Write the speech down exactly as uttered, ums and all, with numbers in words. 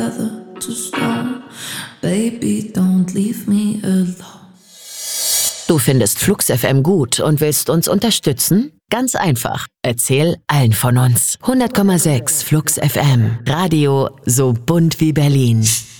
to stone. Baby, don't leave me alone. Du findest Flux F M gut und willst uns unterstützen? Ganz einfach. Erzähl allen von uns. hundert Komma sechs Flux F M. Radio so bunt wie Berlin.